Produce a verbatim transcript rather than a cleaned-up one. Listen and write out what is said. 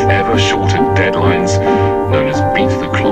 ever shorter deadlines known as beat the clock